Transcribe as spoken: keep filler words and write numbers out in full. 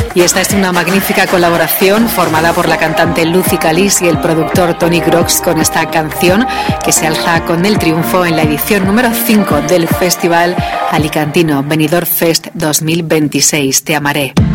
Y esta es una magnífica colaboración formada por la cantante Lucy Calís y el productor Tony Grox con esta canción que se alza con el triunfo en la edición número cinco del Festival Alicantino Benidorm Fest dos mil veintiséis. Te amaré.